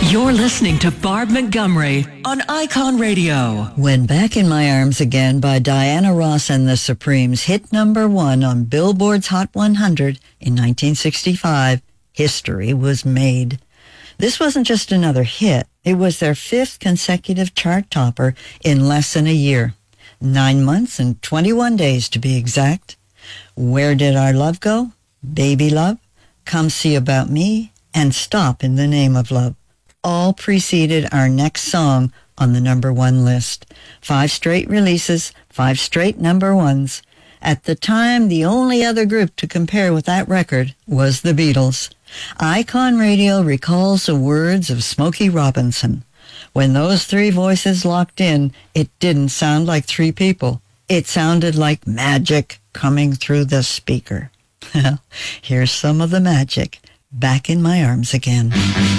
You're listening to Barb Montgomery on Icon Radio. When Back in My Arms Again by Diana Ross and the Supremes hit number 1 on Billboard's Hot 100 in 1965, history was made. This wasn't just another hit. It was their 5th consecutive chart topper in less than a year. 9 months and 21 days to be exact. Where Did Our Love Go? Baby Love, Come See About Me, and Stop in the Name of Love all preceded our next song on the number 1 list. 5 straight releases, 5 straight number 1s. At the time, the only other group to compare with that record was the Beatles. Icon Radio recalls the words of Smokey Robinson. When those 3 voices locked in, it didn't sound like 3 people. It sounded like magic coming through the speaker. Here's some of the magic. Back in My Arms Again.